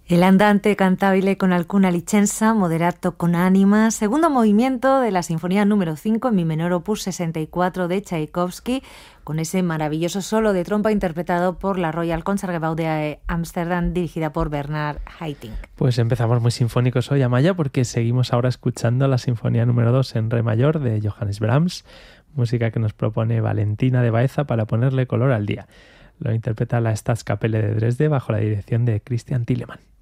El andante cantabile con alcuna licenza, moderato con anima, segundo movimiento de la Sinfonía número 5 en mi menor opus 64 de Tchaikovsky, con ese maravilloso solo de trompa interpretado por la Royal Concertgebouw de Ámsterdam, dirigida por Bernard Haitink. Pues empezamos muy sinfónicos hoy, Amaya, porque seguimos ahora escuchando la Sinfonía número 2 en re mayor de Johannes Brahms, música que nos propone Valentina de Baeza para ponerle color al día. Lo interpreta la Staatskapelle de Dresde bajo la dirección de Christian Thielemann.